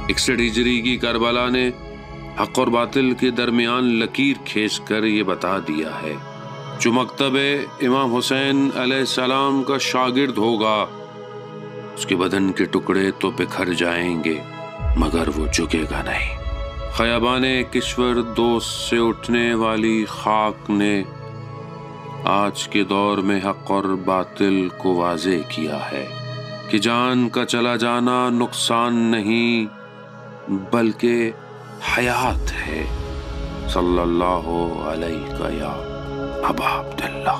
61 ہجری کی کربلا نے حق اور باطل کے درمیان لکیر کھینچ کر یہ بتا دیا ہے، جو مکتب امام حسین علیہ السلام کا شاگرد ہوگا اس کے بدن کے ٹکڑے تو بکھر جائیں گے مگر وہ جھکے گا نہیں۔ خیابان کشور دوست سے اٹھنے والی خاک نے آج کے دور میں حق اور باطل کو واضح کیا ہے کہ جان کا چلا جانا نقصان نہیں بلکہ حیات ہے۔ صلی اللہ علیہ یا ابا عبداللہ۔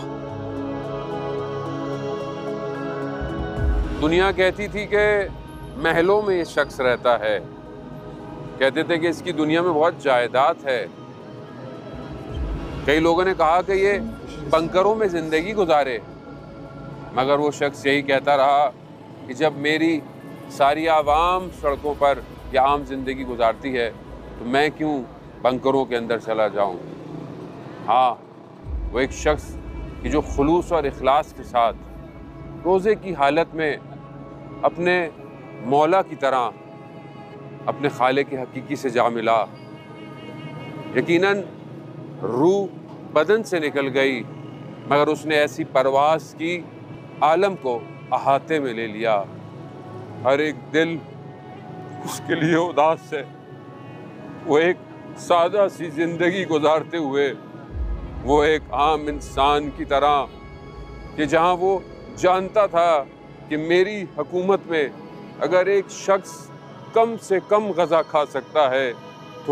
دنیا کہتی تھی کہ محلوں میں یہ شخص رہتا ہے، کہتے تھے کہ اس کی دنیا میں بہت جائیداد ہے۔ کئی لوگوں نے کہا کہ یہ بنکروں میں زندگی گزارے، مگر وہ شخص یہی کہتا رہا کہ جب میری ساری عوام سڑکوں پر یا عام زندگی گزارتی ہے تو میں کیوں بنکروں کے اندر چلا جاؤں۔ ہاں، وہ ایک شخص کہ جو خلوص اور اخلاص کے ساتھ روزے کی حالت میں اپنے مولا کی طرح اپنے خالق حقیقی سے جا ملا۔ یقیناً روح بدن سے نکل گئی مگر اس نے ایسی پرواز کی عالم کو احاطے میں لے لیا۔ ہر ایک دل اس کے لیے اداس ہے۔ وہ ایک سادہ سی زندگی گزارتے ہوئے وہ ایک عام انسان کی طرح کہ جہاں وہ جانتا تھا کہ میری حکومت میں اگر ایک شخص کم سے کم غذا کھا سکتا ہے